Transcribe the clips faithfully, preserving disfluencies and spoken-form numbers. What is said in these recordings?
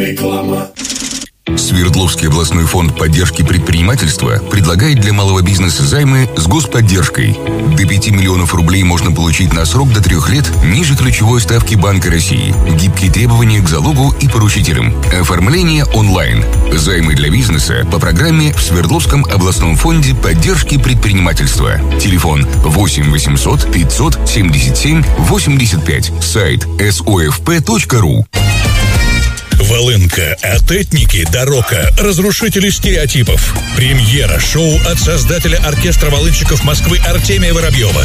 Реклама. Свердловский областной фонд поддержки предпринимательства предлагает для малого бизнеса займы с господдержкой. До пяти миллионов рублей можно получить на срок до трех лет ниже ключевой ставки Банка России. Гибкие требования к залогу и поручителям. Оформление онлайн. Займы для бизнеса по программе в Свердловском областном фонде поддержки предпринимательства. Телефон восемь восемьсот пятьсот семьдесят семь восемьдесят пять. Сайт эс о эф пэ точка ру. Волынка от Этники до рока. Разрушители стереотипов. Премьера шоу от создателя оркестра волынщиков Москвы Артемия Воробьева.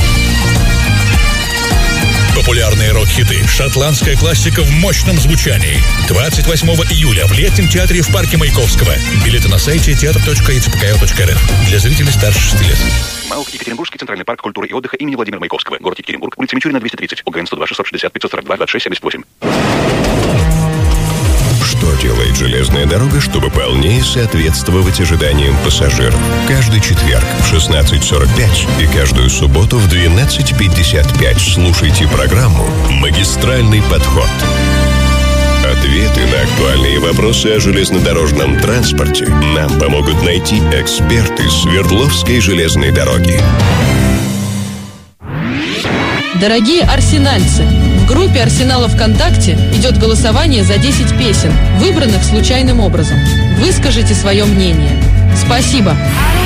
Популярные рок-хиты, шотландская классика в мощном звучании. двадцать восьмого июля в Летнем театре в парке Маяковского. Билеты на сайте театр точка и цэ пэ ка о точка эр эф. Для зрителей старше шести лет. МАУК Екатеринбургский центральный парк культуры и отдыха имени Владимира Маяковского. Город Екатеринбург. Улица Мичурина, двести тридцать. ОГН сто два шестьсот шестьдесят пятьсот сорок два двадцать шесть семьдесят восемь. Что делает железная дорога, чтобы полнее соответствовать ожиданиям пассажиров? Каждый четверг в шестнадцать сорок пять и каждую субботу в двенадцать пятьдесят пять слушайте программу «Магистральный подход». Ответы на актуальные вопросы о железнодорожном транспорте нам помогут найти эксперты Свердловской железной дороги. Дорогие арсенальцы, в группе Арсенала ВКонтакте идет голосование за десять песен, выбранных случайным образом. Выскажите свое мнение. Спасибо.